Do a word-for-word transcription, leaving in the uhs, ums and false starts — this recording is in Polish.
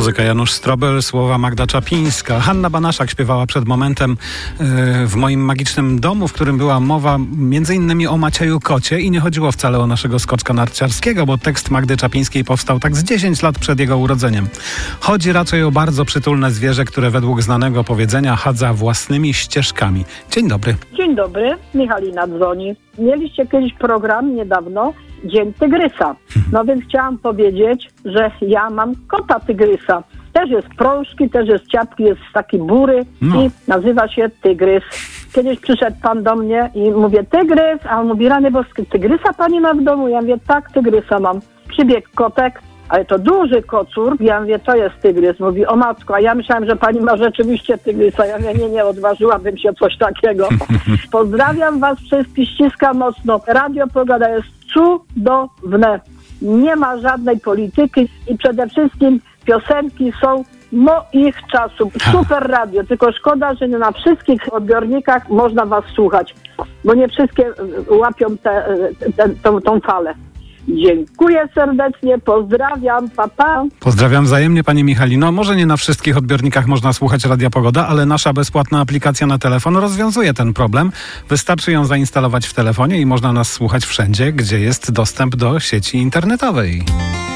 Muzyka Janusz Strobel, słowa Magda Czapińska. Hanna Banaszak śpiewała przed momentem yy, w moim magicznym domu, w którym była mowa między innymi o Macieju Kocie i nie chodziło wcale o naszego skoczka narciarskiego, bo tekst Magdy Czapińskiej powstał tak z dziesięć lat przed jego urodzeniem. Chodzi raczej o bardzo przytulne zwierzę, które według znanego powiedzenia chadza własnymi ścieżkami. Dzień dobry. Dzień dobry, Michalina dzwoni. Mieliście kiedyś program niedawno, Dzień Tygrysa. No więc chciałam powiedzieć, że ja mam kota tygrysa. Też jest prążki, też jest ciapki, jest taki bury no. i nazywa się Tygrys. Kiedyś przyszedł pan do mnie i mówię, Tygrys, a on mówi, rany boskie, tygrysa pani ma w domu? Ja mówię, tak, tygrysa mam. Przybiegł kotek, ale to duży kocur. Ja mówię, to jest tygrys. Mówi, o matko, a ja myślałem, że pani ma rzeczywiście tygrysa. Ja mówię, nie, nie, odważyłabym się coś takiego. Pozdrawiam was wszystkich, ściskam mocno. Radio Pogoda jest cudowne. Nie ma żadnej polityki i przede wszystkim piosenki są moich czasów. Super radio, tylko szkoda, że nie na wszystkich odbiornikach można was słuchać, bo nie wszystkie łapią te, te, tą, tą falę. Dziękuję serdecznie, pozdrawiam, pa, pa. Pozdrawiam wzajemnie, pani Michalino. Może nie na wszystkich odbiornikach można słuchać Radia Pogoda, ale nasza bezpłatna aplikacja na telefon rozwiązuje ten problem. Wystarczy ją zainstalować w telefonie i można nas słuchać wszędzie, gdzie jest dostęp do sieci internetowej.